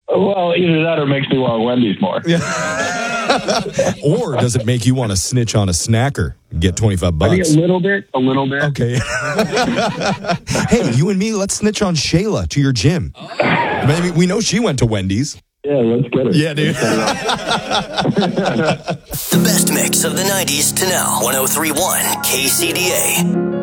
Well, either that or makes me want Wendy's more. Or does it make you want to snitch on a snacker and get $25? I think a little bit. Okay. Hey, you and me, let's snitch on Shayla to your gym. Maybe we know she went to Wendy's. Yeah, let's get it. Yeah, dude. The best mix of the 90s to now. 103.1 KCDA.